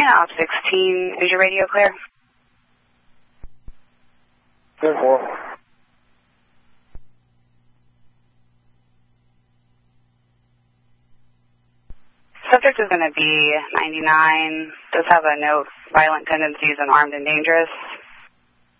Op 16, is your radio clear? Good for. Subject is going to be 99, does have a note, violent tendencies and armed and dangerous.